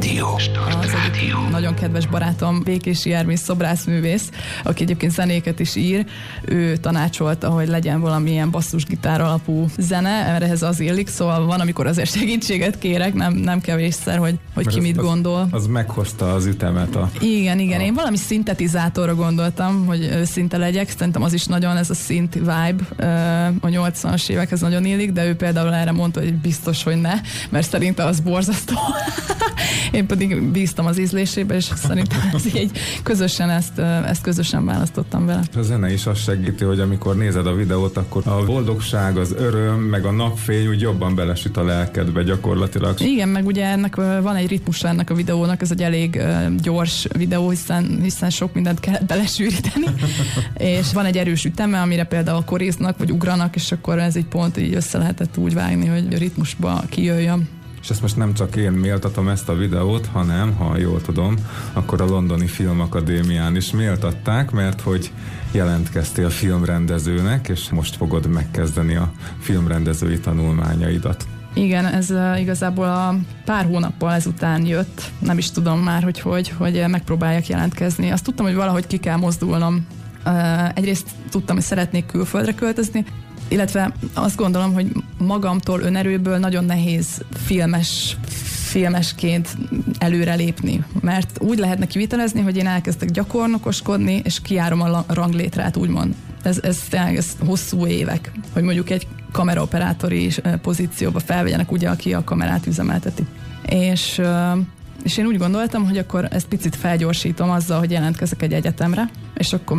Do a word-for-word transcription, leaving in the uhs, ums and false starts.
Startrádió. Startrádió. Nagyon kedves barátom, Békési Ervin szobrászművész, aki egyébként zenéket is ír, ő tanácsolta, hogy legyen valamilyen basszusgitár alapú zene, ehhez az illik, szóval van, amikor azért segítséget kérek, nem, nem kevésszer, hogy, hogy ki az, mit az, gondol. Az meghozta az ütemet. A, igen, igen, a... én valami szintetizátorra gondoltam, hogy őszinte legyek, szerintem az is nagyon, ez a synth vibe a nyolcvanas évekhez nagyon illik, de ő például erre mondta, hogy biztos, hogy ne, mert szerinte az borzasztó. Én pedig bíztam az ízlésébe, és szerintem ez így közösen ezt, ezt közösen választottam vele. A zene is azt segíti, hogy amikor nézed a videót, akkor a boldogság, az öröm, meg a napfény úgy jobban belesüt a lelkedbe gyakorlatilag. Igen, meg ugye ennek van egy ritmusa ennek a videónak, ez egy elég gyors videó, hiszen, hiszen sok mindent kell belesűríteni, és van egy erős üteme, amire például koréznak, vagy ugranak, és akkor ez így pont így össze lehetett úgy vágni, hogy a ritmusba kijöjjön. És ezt most nem csak én méltatom ezt a videót, hanem, ha jól tudom, akkor a Londoni Filmakadémián is méltatták, mert hogy jelentkeztél filmrendezőnek, és most fogod megkezdeni a filmrendezői tanulmányaidat. Igen, ez uh, igazából a pár hónappal ezután jött, nem is tudom már, hogy hogy, hogy megpróbáljak jelentkezni. Azt tudtam, hogy valahogy ki kell mozdulnom. Uh, egyrészt tudtam, hogy szeretnék külföldre költözni, illetve azt gondolom, hogy magamtól, önerőből nagyon nehéz filmes, filmesként előrelépni, mert úgy lehetne kivitelezni, hogy én elkezdek gyakornokoskodni, és kijárom a ranglétrát, úgymond. Ez, ez, ez hosszú évek, hogy mondjuk egy kameraoperátori pozícióba felvegyenek, ugye, aki a kamerát üzemelteti. És, és én úgy gondoltam, hogy akkor ezt picit felgyorsítom azzal, hogy jelentkezek egy egyetemre, és akkor